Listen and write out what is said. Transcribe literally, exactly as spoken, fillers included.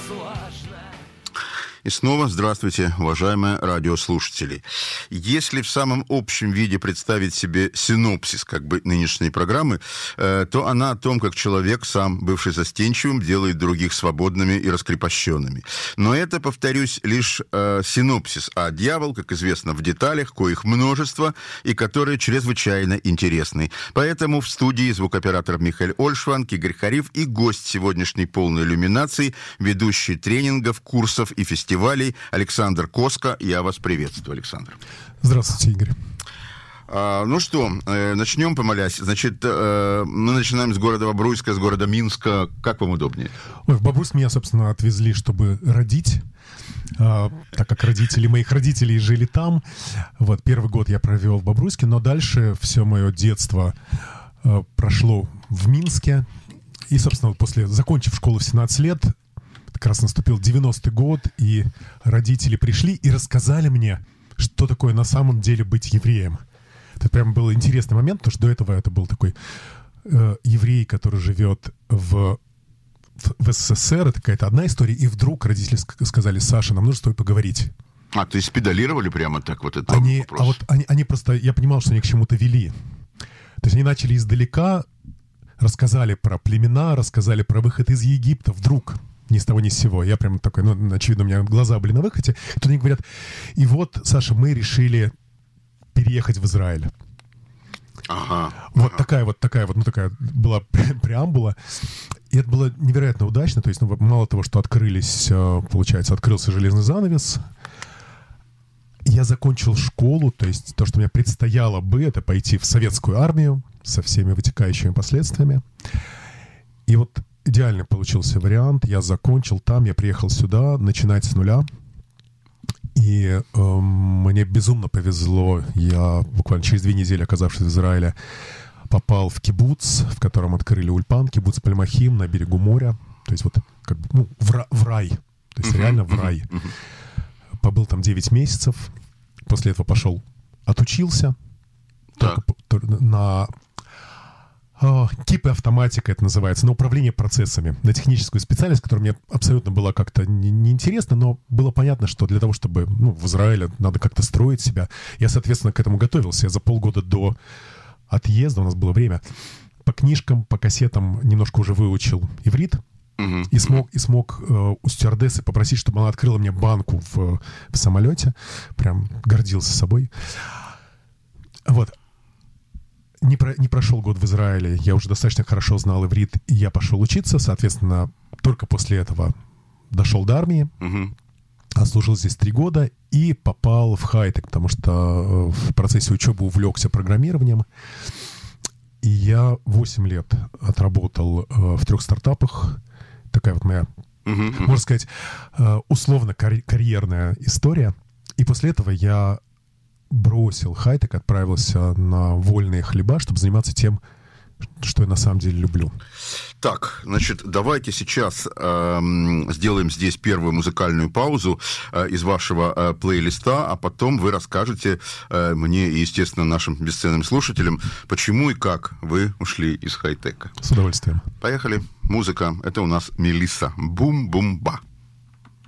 И снова здравствуйте, уважаемые радиослушатели. Если в самом общем виде представить себе синопсис как бы нынешней программы, э, то она о том, как человек, сам бывший застенчивым, делает других свободными и раскрепощенными. Но это, повторюсь, лишь э, синопсис, а дьявол, как известно, в деталях, коих множество, и которые чрезвычайно интересны. Поэтому в студии звукооператор Михаил Ольшванг, Игорь Хариф и гость сегодняшней полной иллюминации, ведущий тренингов, курсов и фестивалей Александр Коска. Я вас приветствую, Александр. Здравствуйте, Игорь. А, ну что, э, начнем, помолясь. Значит, э, мы начинаем с города Бобруйска, с города Минска. Как вам удобнее? Ой, в Бобруйск меня, собственно, отвезли, чтобы родить, э, так как родители моих родителей жили там. Вот, первый год я провел в Бобруйске, но дальше все мое детство э, прошло в Минске. И, собственно, вот после, закончив школу в семнадцать лет, как раз наступил девяностый год, и родители пришли и рассказали мне, что такое на самом деле быть евреем. Это прям был интересный момент, потому что до этого это был такой э, еврей, который живет в, в, в СССР, это какая-то одна история, и вдруг родители сказали: Саша, нам нужно с тобой поговорить. А, то есть педалировали прямо так вот это они, вопрос? А вот они, они просто, я понимал, что они к чему-то вели. То есть они начали издалека, рассказали про племена, рассказали про выход из Египта, вдруг... Ни с того, ни с сего. Я прям такой, ну, очевидно, у меня глаза были на выходе. И тут они говорят: и вот, Саша, мы решили переехать в Израиль. Ага. Вот ага. такая вот, такая вот, ну, такая была преамбула. И это было невероятно удачно. То есть, ну, мало того, что открылись, получается, открылся железный занавес. Я закончил школу, то есть то, что мне предстояло бы, это пойти в советскую армию со всеми вытекающими последствиями. И вот идеально получился вариант. Я закончил там, я приехал сюда начинать с нуля. И э, мне безумно повезло. Я буквально через две недели, оказавшись в Израиле, попал в кибуц, в котором открыли ульпан, кибуц Пальмахим на берегу моря. То есть вот как бы, ну, в, в рай. То есть uh-huh, реально в рай. Uh-huh, uh-huh. Побыл там девять месяцев. После этого пошел, отучился. Так. Только на... Кип и автоматика это называется, на управление процессами, на техническую специальность, которая мне абсолютно была как-то неинтересна, но было понятно, что для того, чтобы, ну, в Израиле надо как-то строить себя, я, соответственно, к этому готовился. Я за полгода до отъезда, у нас было время, по книжкам, по кассетам немножко уже выучил иврит, uh-huh. и смог, и смог э, у стюардессы попросить, чтобы она открыла мне банку в, в самолете. Прям гордился собой. Вот. Не, про, не прошел год в Израиле, я уже достаточно хорошо знал иврит, и я пошел учиться, соответственно, только после этого дошел до армии, uh-huh. отслужил здесь три года и попал в хай-тек, потому что в процессе учебы увлекся программированием, и я восемь лет отработал в трех стартапах, такая вот моя, uh-huh. можно сказать, условно карьерная история, и после этого я бросил хай-тек, отправился на вольные хлеба, чтобы заниматься тем, что я на самом деле люблю. Так, значит, давайте сейчас э, сделаем здесь первую музыкальную паузу э, из вашего э, плейлиста, а потом вы расскажете э, мне и, естественно, нашим бесценным слушателям, почему и как вы ушли из хай-тека. С удовольствием. Поехали. Музыка. Это у нас Мелисса. Бум-бум-ба.